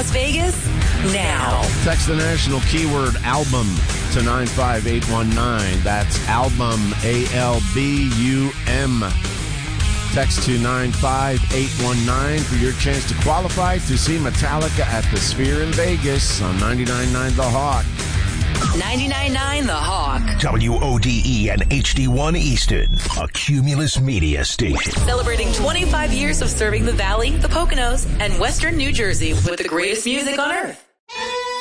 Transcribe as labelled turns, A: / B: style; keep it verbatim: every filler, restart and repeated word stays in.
A: Las Vegas now.
B: Text the national keyword album to nine five eight one nine. That's album, A L B U M. Text to nine five eight one nine for your chance to qualify to see Metallica at the Sphere in Vegas on ninety-nine point nine The Hawk.
A: ninety-nine point nine The Hawk.
C: W O D E and H D one Easton, a Cumulus media station.
A: Celebrating twenty-five years of serving the Valley, the Poconos, and Western New Jersey with the greatest music on earth.